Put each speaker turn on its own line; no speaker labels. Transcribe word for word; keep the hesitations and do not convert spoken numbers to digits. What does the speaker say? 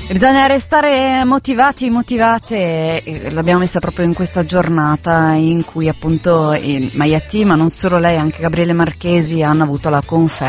Bisogna restare motivati, motivate, e l'abbiamo messa proprio in questa giornata in cui appunto Maiati, ma non solo lei, anche Gabriele Marchesi hanno avuto la conferma